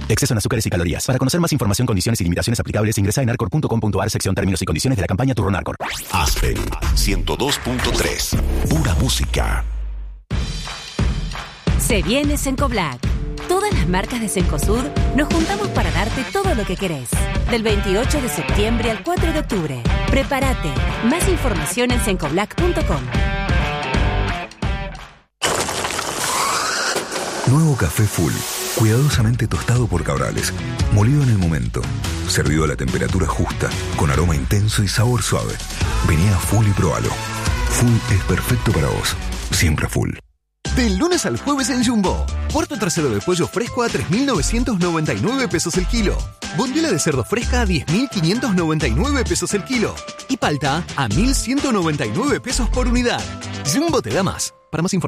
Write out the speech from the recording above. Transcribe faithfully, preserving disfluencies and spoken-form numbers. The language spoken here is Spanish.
Exceso en azúcares y calorías. Para conocer más información, condiciones y limitaciones aplicables, ingresa en arcor punto com punto a r, sección términos y condiciones de la campaña Turrón Arcor. Aspen ciento dos punto tres. Pura música. Se viene Cencoblac. Todas las marcas de Cencosud nos juntamos para darte todo lo que querés. Del veintiocho de septiembre al cuatro de octubre. Prepárate. Más información en cencoblac punto com. Nuevo café Full, cuidadosamente tostado por Cabrales, molido en el momento, servido a la temperatura justa, con aroma intenso y sabor suave. Vení a Full y probalo. Full es perfecto para vos, siempre Full. Del lunes al jueves en Jumbo. Puerto trasero de pollo fresco a tres mil novecientos noventa y nueve pesos el kilo. Bondiola de cerdo fresca a diez mil quinientos noventa y nueve pesos el kilo. Y palta a mil ciento noventa y nueve pesos por unidad. Jumbo te da más. Para más información.